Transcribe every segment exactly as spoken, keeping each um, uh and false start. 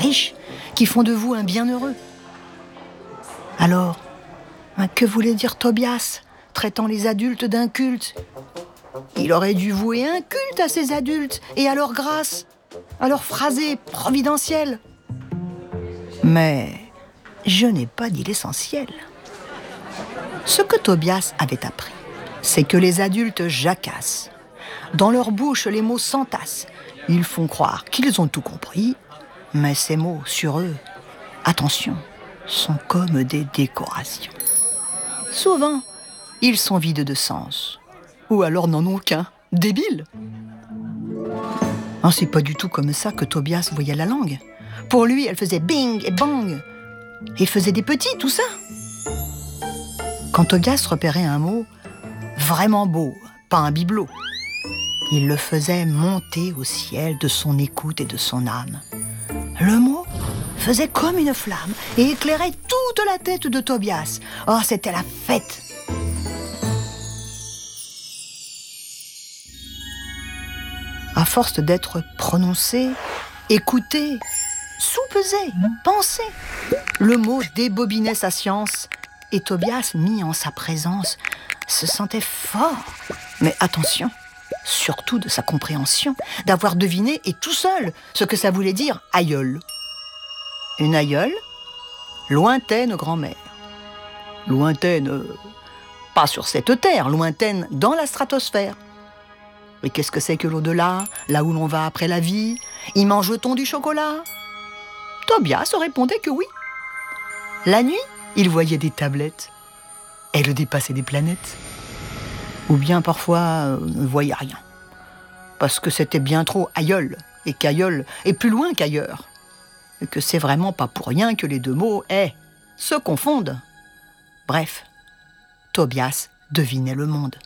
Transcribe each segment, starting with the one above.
riches, qui font de vous un bienheureux. Alors, que voulait dire Tobias, traitant les adultes d'incultes? Il aurait dû vouer un culte à ces adultes et à leur grâce, à leur phrasé providentiel. Mais je n'ai pas dit l'essentiel. Ce que Tobias avait appris, c'est que les adultes jacassent. Dans leur bouche, les mots s'entassent. Ils font croire qu'ils ont tout compris, mais ces mots, sur eux, attention, sont comme des décorations. Souvent, ils sont vides de sens, ou alors n'en ont aucun, débiles. Oh, c'est pas du tout comme ça que Tobias voyait la langue. Pour lui, elle faisait bing et bang, et faisait des petits, tout ça. Quand Tobias repérait un mot vraiment beau, pas un bibelot, il le faisait monter au ciel de son écoute et de son âme. Le mot faisait comme une flamme et éclairait toute la tête de Tobias. Oh, c'était la fête! À force d'être prononcé, écouté, soupesé, pensé, le mot débobinait sa science et Tobias, mis en sa présence, se sentait fort. Mais attention, surtout de sa compréhension, d'avoir deviné et tout seul ce que ça voulait dire aïeul. Une aïeule, lointaine grand-mère. Lointaine, euh, pas sur cette terre, lointaine dans la stratosphère. Et qu'est-ce que c'est que l'au-delà, là où l'on va après la vie? Y mange-t-on du chocolat? Tobias répondait que oui. La nuit, il voyait des tablettes. Elles dépassaient des planètes. Ou bien parfois, euh, ne voyait rien. Parce que c'était bien trop aïeul, et qu'aïeul est plus loin qu'ailleurs. Et que c'est vraiment pas pour rien que les deux mots, eh, se confondent. Bref, Tobias devinait le monde.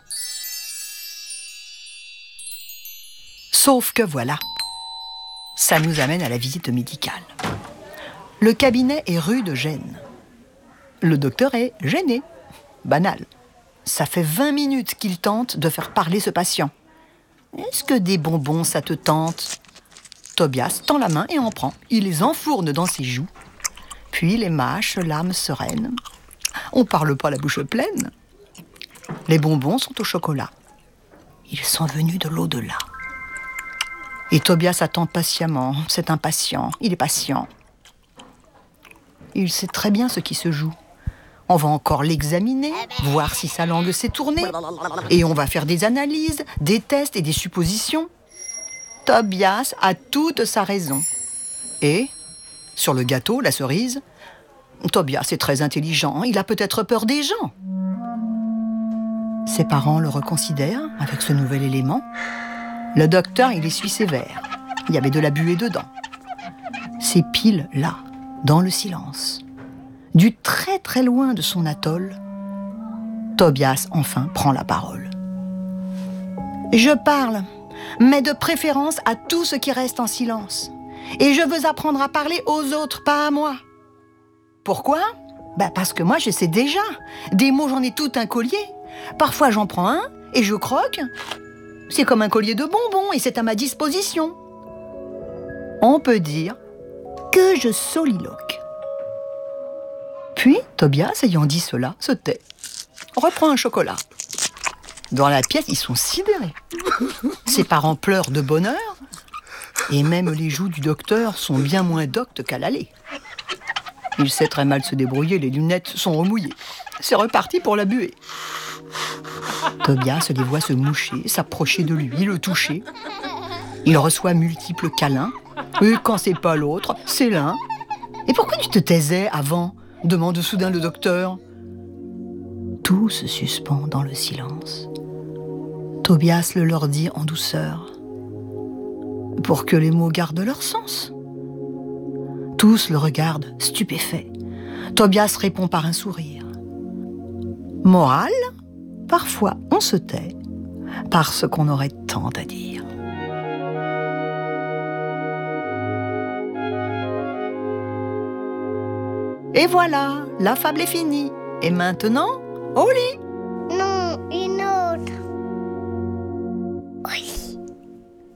Sauf que voilà, ça nous amène à la visite médicale. Le cabinet est rue de Gênes. Le docteur est gêné. Banal. Ça fait vingt minutes qu'il tente de faire parler ce patient. Est-ce que des bonbons, ça te tente? Tobias tend la main et en prend. Il les enfourne dans ses joues. Puis les mâche, l'âme sereine. On parle pas la bouche pleine. Les bonbons sont au chocolat. Ils sont venus de l'au-delà. Et Tobias attend patiemment. C'est impatient. Il est patient. Il sait très bien ce qui se joue. On va encore l'examiner, voir si sa langue s'est tournée. Et on va faire des analyses, des tests et des suppositions. Tobias a toute sa raison. Et, sur le gâteau, la cerise, Tobias est très intelligent. Il a peut-être peur des gens. Ses parents le reconsidèrent avec ce nouvel élément. Le docteur, il essuie ses verres. Il y avait de la buée dedans. C'est pile là, dans le silence. Du très très loin de son atoll, Tobias enfin prend la parole. Je parle, mais de préférence à tout ce qui reste en silence. Et je veux apprendre à parler aux autres, pas à moi. Pourquoi? Ben parce que moi je sais déjà. Des mots, j'en ai tout un collier. Parfois j'en prends un et je croque. C'est comme un collier de bonbons et c'est à ma disposition. On peut dire que je soliloque. Puis, Tobias, ayant dit cela, se tait. Reprend un chocolat. Dans la pièce, ils sont sidérés. Ses parents pleurent de bonheur. Et même les joues du docteur sont bien moins doctes qu'à l'aller. Il sait très mal se débrouiller, les lunettes sont remouillées. C'est reparti pour la buée. Tobias les voit se moucher, s'approcher de lui, le toucher. Il reçoit multiples câlins. Et quand c'est pas l'autre, c'est l'un. Et pourquoi tu te taisais avant ? Demande soudain le docteur. Tout se suspend dans le silence. Tobias le leur dit en douceur, pour que les mots gardent leur sens. Tous le regardent, stupéfaits. Tobias répond par un sourire. Morale, parfois on se tait, parce qu'on aurait tant à dire. Et voilà, la fable est finie. Et maintenant, au lit!